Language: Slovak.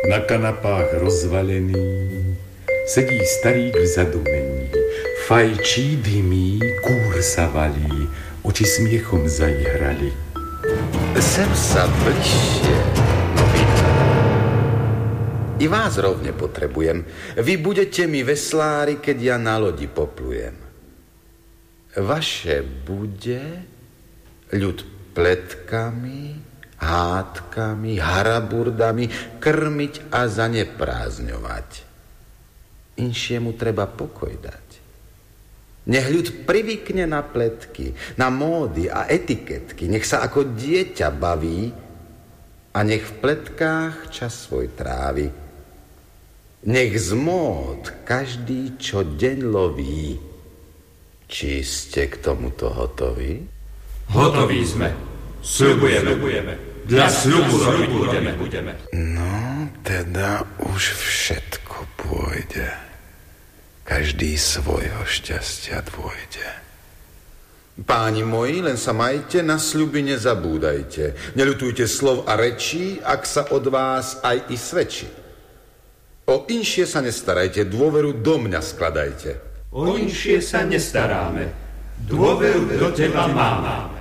Na kanapách rozvalený sedí starík v zadumení. Fajčí, dymí, kúr sa valí, oči smiechom zaihrali. Sem sa bližšie, novinár. I vás rovne potrebujem. Vy budete mi veslári, keď ja na lodi poplujem. Vaše bude ľud pletkami, hádkami, haraburdami krmiť a zaneprázdňovať. Inšiemu treba pokoj dať. Nech ľud privykne na pletky, na módy a etiketky, nech sa ako dieťa baví a nech v pletkách čas svoj trávi. Nech z mód každý čo deň loví. Či ste k tomuto hotoví? Hotoví sme. Sľubujeme. Dla sľubu robiť budeme. No, teda už všetko pôjde. Každý svojho šťastia dôjde. Páni moji, len sa majte, na sľuby nezabúdajte. Neľutujte slov a rečí, ak sa od vás aj i svedčí. O inšie sa nestarajte, dôveru do mňa skladajte. O inšie sa nestaráme, dôveru do teba máme.